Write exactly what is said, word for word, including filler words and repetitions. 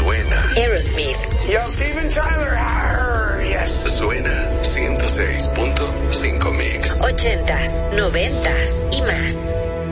Suena Aerosmith. Yo, Steven Tyler. Arr, yes. Suena ciento seis punto cinco Mix. Ochentas, noventas y más.